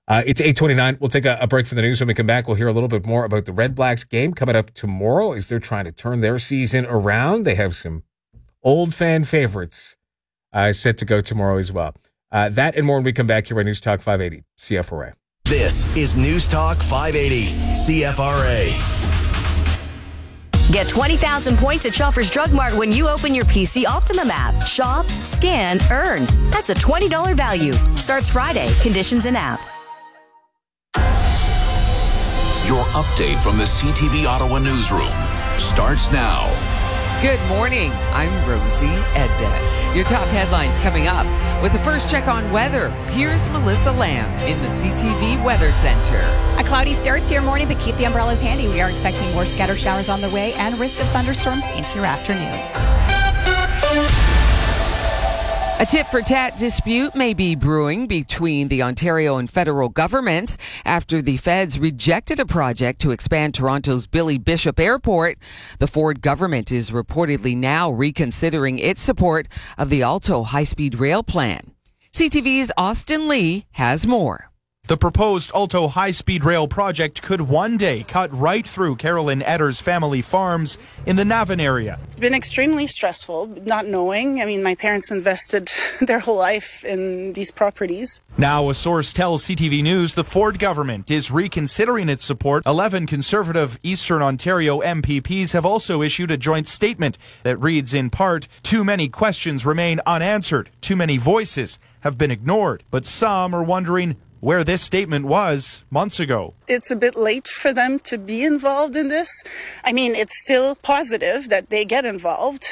It's 8:29. We'll take a break for the news. When we come back, we'll hear a little bit more about the Red Blacks game coming up tomorrow as they're trying to turn their season around. They have some old fan favorites set to go tomorrow as well. That and more when we come back here on News Talk 580 CFRA. This is News Talk 580 CFRA. Get 20,000 points at Shoppers Drug Mart when you open your PC Optimum app. Shop, scan, earn. That's a $20 value. Starts Friday. Conditions in app. Your update from the CTV Ottawa newsroom starts now. Good morning. I'm Rosie Edda. Your top headlines coming up. With the first check on weather, here's Melissa Lamb in the CTV Weather Center. A cloudy start to your morning, but keep the umbrellas handy. We are expecting more scattered showers on the way and risk of thunderstorms into your afternoon. A tit-for-tat dispute may be brewing between the Ontario and federal governments after the feds rejected a project to expand Toronto's Billy Bishop Airport. The Ford government is reportedly now reconsidering its support of the Alto high-speed rail plan. CTV's Austin Lee has more. The proposed Alto high-speed rail project could one day cut right through Carolyn Etter's family farms in the Navan area. It's been extremely stressful, not knowing. I mean, my parents invested their whole life in these properties. Now, a source tells CTV News the Ford government is reconsidering its support. 11 Conservative Eastern Ontario MPPs have also issued a joint statement that reads in part, "Too many questions remain unanswered. Too many voices have been ignored." But some are wondering where this statement was months ago. It's a bit late for them to be involved in this. I mean, it's still positive that they get involved.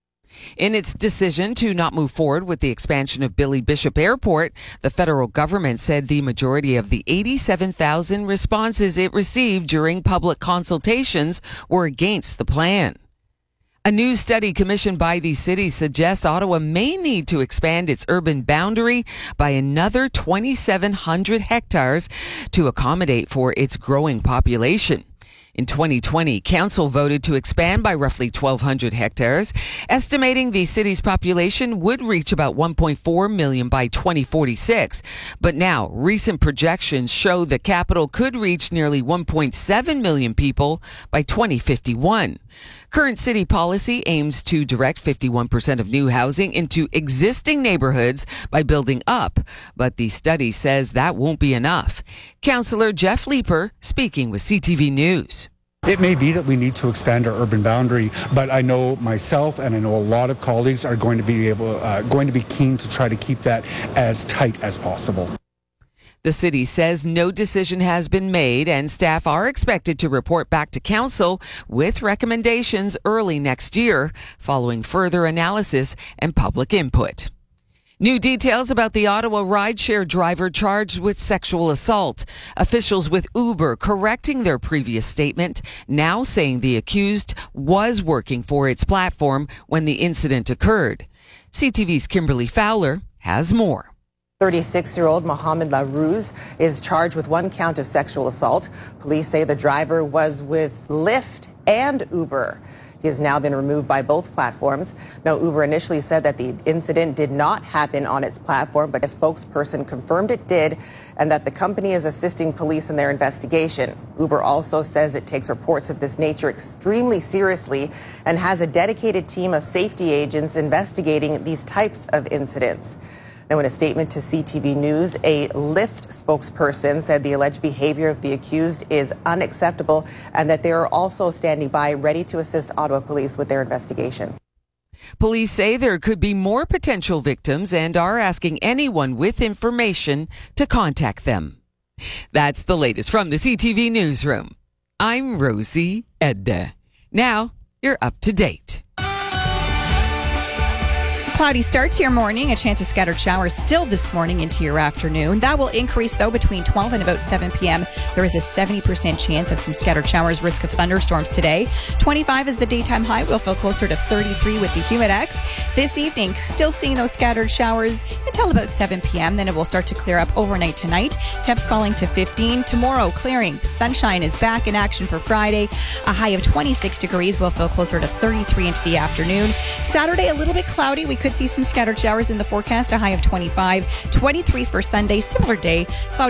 In its decision to not move forward with the expansion of Billy Bishop Airport, the federal government said the majority of the 87,000 responses it received during public consultations were against the plan. A new study commissioned by the city suggests Ottawa may need to expand its urban boundary by another 2,700 hectares to accommodate for its growing population. In 2020, council voted to expand by roughly 1,200 hectares, estimating the city's population would reach about 1.4 million by 2046. But now, recent projections show the capital could reach nearly 1.7 million people by 2051. Current city policy aims to direct 51% of new housing into existing neighborhoods by building up, but the study says that won't be enough. Councillor Jeff Leeper speaking with CTV News. It may be that we need to expand our urban boundary, but I know myself and I know a lot of colleagues are going to be keen to try to keep that as tight as possible. The city says no decision has been made and staff are expected to report back to council with recommendations early next year following further analysis and public input. New details about the Ottawa rideshare driver charged with sexual assault. Officials with Uber correcting their previous statement, now saying the accused was working for its platform when the incident occurred. CTV's Kimberly Fowler has more. 36-year-old Mohamed Larouz is charged with one count of sexual assault. Police say the driver was with Lyft and Uber. He has now been removed by both platforms. Now, Uber initially said that the incident did not happen on its platform, but a spokesperson confirmed it did and that the company is assisting police in their investigation. Uber also says it takes reports of this nature extremely seriously and has a dedicated team of safety agents investigating these types of incidents. Now, in a statement to CTV News, a Lyft spokesperson said the alleged behavior of the accused is unacceptable and that they are also standing by ready to assist Ottawa police with their investigation. Police say there could be more potential victims and are asking anyone with information to contact them. That's the latest from the CTV Newsroom. I'm Rosie Edda. Now you're up to date. Cloudy start to your morning, a chance of scattered showers still this morning into your afternoon. That will increase, though, between 12 and about 7 p.m. There is a 70% chance of some scattered showers, risk of thunderstorms today. 25 is the daytime high. We'll feel closer to 33 with the Humidex. This evening, still seeing those scattered showers until about 7 p.m. Then it will start to clear up overnight tonight. Temps falling to 15. Tomorrow, clearing. Sunshine is back in action for Friday. A high of 26 degrees. We'll feel closer to 33 into the afternoon. Saturday, a little bit cloudy. We could see some scattered showers in the forecast, a high of 25. 23 for Sunday, similar day. Cloudy